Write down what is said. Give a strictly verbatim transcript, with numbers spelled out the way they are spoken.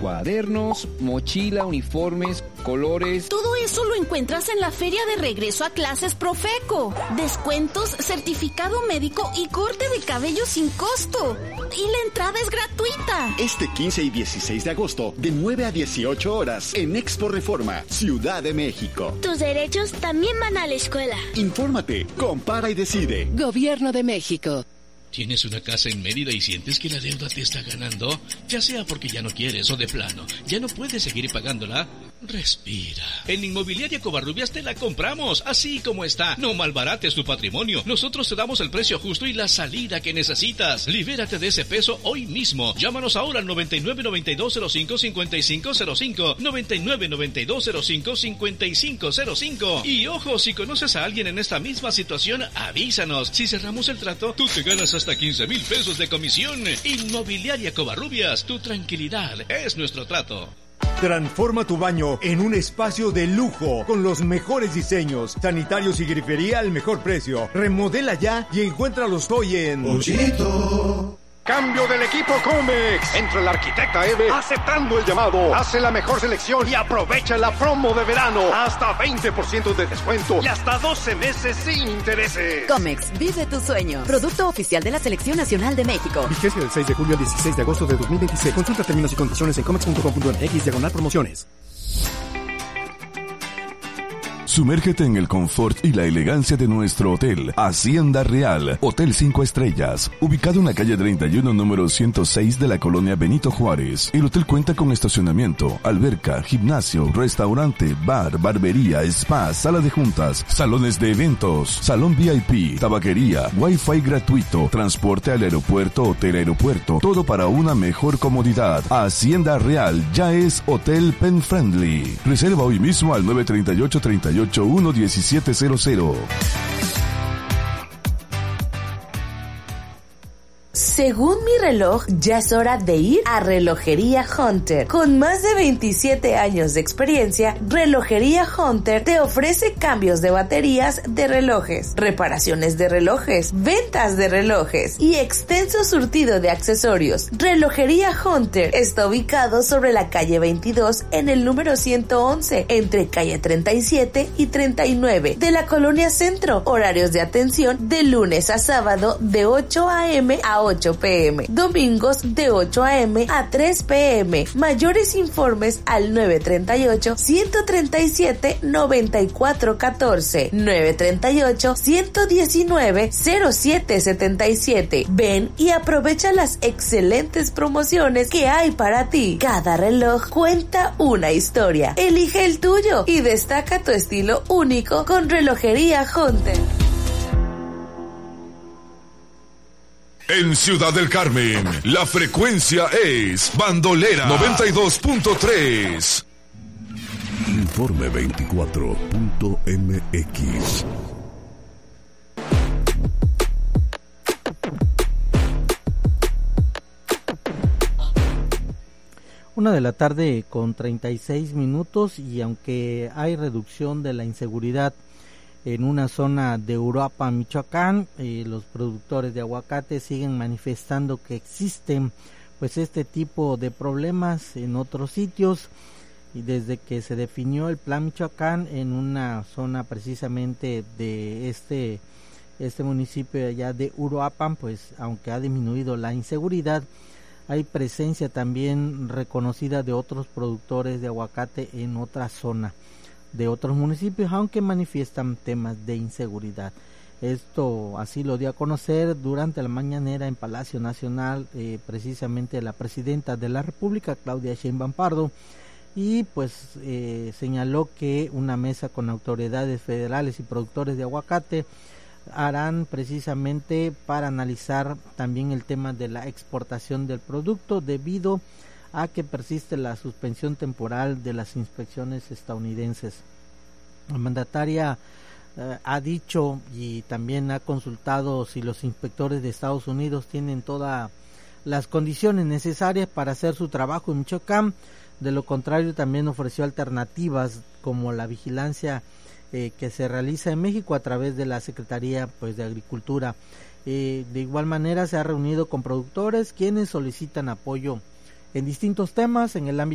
cuadernos, mochila, uniformes, colores. Todo eso lo encuentras en la feria de regreso a clases Profeco. Descuentos, certificado médico y corte de cabello sin costo. Y la entrada es gratuita. Este quince y dieciséis de agosto, de nueve a dieciocho horas, en Expo Reforma, Ciudad de México. Tus derechos también van a la escuela. Infórmate, compara y decide. Gobierno de México. ¿Tienes una casa en Mérida y sientes que la deuda te está ganando? Ya sea porque ya no quieres o de plano, ya no puedes seguir pagándola. Respira. En Inmobiliaria Covarrubias te la compramos, así como está. No malbarates tu patrimonio. Nosotros te damos el precio justo y la salida que necesitas. Libérate de ese peso hoy mismo. Llámanos ahora al noventa y nueve, noventa y dos cero cinco, cincuenta y cinco cero cinco, noventa y nueve, noventa y dos cero cinco, cincuenta y cinco cero cinco. Y ojo, si conoces a alguien en esta misma situación, avísanos. Si cerramos el trato, tú te ganas hasta quince mil pesos de comisión. Inmobiliaria Covarrubias, tu tranquilidad es nuestro trato. Transforma tu baño en un espacio de lujo con los mejores diseños, sanitarios y grifería al mejor precio. Remodela ya y encuéntralos hoy en Ochito. Cambio del equipo Comex. Entra el arquitecta Eve aceptando el llamado. Hace la mejor selección y aprovecha la promo de verano. Hasta veinte por ciento de descuento y hasta doce meses sin intereses. Comex, vive tu sueño. Producto oficial de la Selección Nacional de México. Vigencia del seis de julio al dieciséis de agosto de dos mil veintiséis. Consulta términos y condiciones en comex punto com punto m x diagonal promociones. Sumérgete en el confort y la elegancia de nuestro hotel, Hacienda Real, Hotel cinco Estrellas, ubicado en la calle treinta y uno, número ciento seis de la colonia Benito Juárez. El hotel cuenta con estacionamiento, alberca, gimnasio, restaurante, bar, barbería, spa, sala de juntas, salones de eventos, salón V I P, tabaquería, wifi gratuito, transporte al aeropuerto, hotel aeropuerto, todo para una mejor comodidad. Hacienda Real ya es Hotel Pen Friendly. Reserva hoy mismo al nueve tres ocho, tres ocho uno, uno siete cero cero. Según mi reloj, ya es hora de ir a Relojería Hunter. Con más de veintisiete años de experiencia, Relojería Hunter te ofrece cambios de baterías de relojes, reparaciones de relojes, ventas de relojes y extenso surtido de accesorios. Relojería Hunter está ubicado sobre la calle veintidós en el número ciento once, entre calle treinta y siete y treinta y nueve de la Colonia Centro. Horarios de atención de lunes a sábado de ocho a eme a ocho pe eme, domingos de ocho a eme a tres pe eme. Mayores informes al nueve tres ocho, uno tres siete, nueve cuatro uno cuatro, nueve tres ocho, uno uno nueve, cero siete siete siete. Ven y aprovecha las excelentes promociones que hay para ti. Cada reloj cuenta una historia. Elige el tuyo y destaca tu estilo único con Relojería Hunter. En Ciudad del Carmen, la frecuencia es Bandolera noventa y dos punto tres. Informe veinticuatro punto eme equis. Una de la tarde con treinta y seis minutos, y aunque hay reducción de la inseguridad en una zona de Uruapan, Michoacán, eh, los productores de aguacate siguen manifestando que existen pues este tipo de problemas en otros sitios, y desde que se definió el Plan Michoacán en una zona precisamente de este este municipio allá de Uruapan, pues aunque ha disminuido la inseguridad, hay presencia también reconocida de otros productores de aguacate en otra zona de otros municipios, aunque manifiestan temas de inseguridad. Esto así lo dio a conocer durante la mañanera en Palacio Nacional, eh, precisamente la presidenta de la República, Claudia Sheinbaum Pardo, y pues eh, señaló que una mesa con autoridades federales y productores de aguacate harán precisamente para analizar también el tema de la exportación del producto, debido a que persiste la suspensión temporal de las inspecciones estadounidenses. La mandataria eh, ha dicho y también ha consultado si los inspectores de Estados Unidos tienen todas las condiciones necesarias para hacer su trabajo en Michoacán. De lo contrario, también ofreció alternativas como la vigilancia eh, que se realiza en México a través de la Secretaría pues de Agricultura. Eh, de igual manera se ha reunido con productores quienes solicitan apoyo en distintos temas en el ámbito